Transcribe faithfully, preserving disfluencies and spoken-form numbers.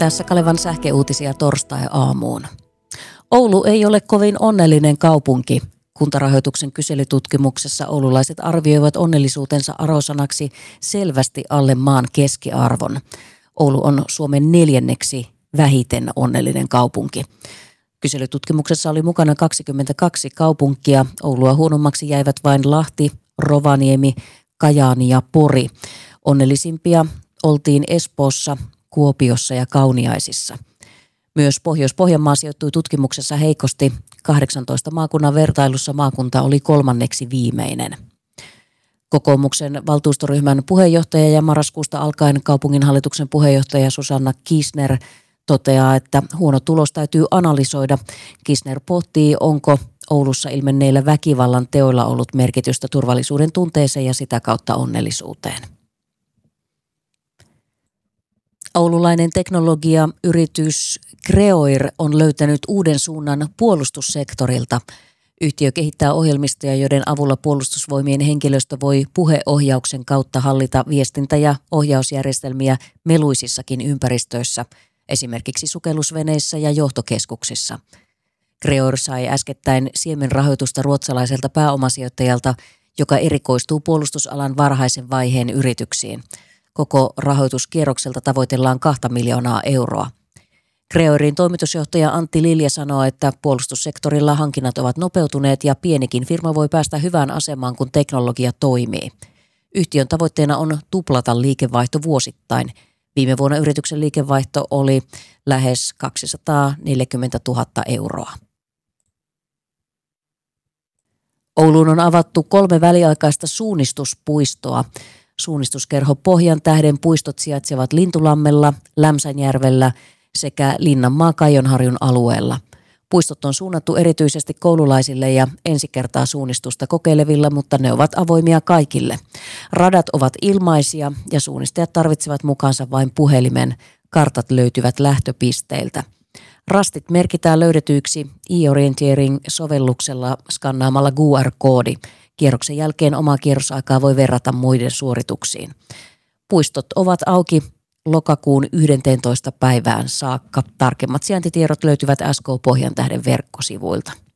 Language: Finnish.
Tässä Kalevan sähkeuutisia torstai-aamuun. Oulu ei ole kovin onnellinen kaupunki. Kuntarahoituksen kyselytutkimuksessa oululaiset arvioivat onnellisuutensa arvosanaksi selvästi alle maan keskiarvon. Oulu on Suomen neljänneksi vähiten onnellinen kaupunki. Kyselytutkimuksessa oli mukana kaksikymmentäkaksi kaupunkia. Oulua huonommaksi jäivät vain Lahti, Rovaniemi, Kajaani ja Pori. Onnellisimpia oltiin Espoossa, Kuopiossa ja Kauniaisissa. Myös Pohjois-Pohjanmaa sijoittui tutkimuksessa heikosti. kahdeksantoista maakunnan vertailussa maakunta oli kolmanneksi viimeinen. Kokoomuksen valtuustoryhmän puheenjohtaja ja marraskuusta alkaen kaupunginhallituksen puheenjohtaja Susanna Kisner toteaa, että huono tulos täytyy analysoida. Kisner pohtii, onko Oulussa ilmenneillä väkivallan teoilla ollut merkitystä turvallisuuden tunteeseen ja sitä kautta onnellisuuteen. Oululainen teknologiayritys Creoir on löytänyt uuden suunnan puolustussektorilta. Yhtiö kehittää ohjelmistoja, joiden avulla puolustusvoimien henkilöstö voi puheohjauksen kautta hallita viestintä- ja ohjausjärjestelmiä meluisissakin ympäristöissä, esimerkiksi sukellusveneissä ja johtokeskuksissa. Creoir sai äskettäin siemenrahoitusta ruotsalaiselta pääomasijoittajalta, joka erikoistuu puolustusalan varhaisen vaiheen yrityksiin. Koko rahoituskierrokselta tavoitellaan kahta miljoonaa euroa. Creoirin toimitusjohtaja Antti Lilja sanoo, että puolustussektorilla hankinnat ovat nopeutuneet ja pienikin firma voi päästä hyvään asemaan, kun teknologia toimii. Yhtiön tavoitteena on tuplata liikevaihto vuosittain. Viime vuonna yrityksen liikevaihto oli lähes kaksisataaneljäkymmentätuhatta euroa. Ouluun on avattu kolme väliaikaista suunnistuspuistoa. Suunnistuskerho Pohjantähden puistot sijaitsevat Lintulammella, Lämsänjärvellä sekä Linnanmaa Kaijonharjun alueella. Puistot on suunnattu erityisesti koululaisille ja ensi kertaa suunnistusta kokeilevilla, mutta ne ovat avoimia kaikille. Radat ovat ilmaisia ja suunnistajat tarvitsevat mukaansa vain puhelimen. Kartat löytyvät lähtöpisteiltä. Rastit merkitään löydetyiksi e-orienteering-sovelluksella skannaamalla Q R-koodi. Kierroksen jälkeen omaa kierrosaikaa voi verrata muiden suorituksiin. Puistot ovat auki lokakuun yhdenteentoista päivään saakka. Tarkemmat sijaintitiedot löytyvät S K Pohjantähden verkkosivuilta.